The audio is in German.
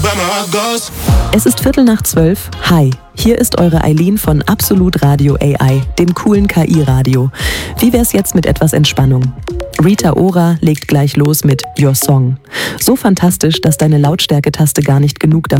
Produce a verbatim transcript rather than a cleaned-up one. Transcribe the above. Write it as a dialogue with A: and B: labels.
A: Es ist Viertel nach zwölf. Hi, hier ist eure Eileen von Absolut Radio A I, dem coolen K I-Radio. Wie wär's jetzt mit etwas Entspannung? Rita Ora legt gleich los mit Your Song. So fantastisch, dass deine Lautstärketaste gar nicht genug davon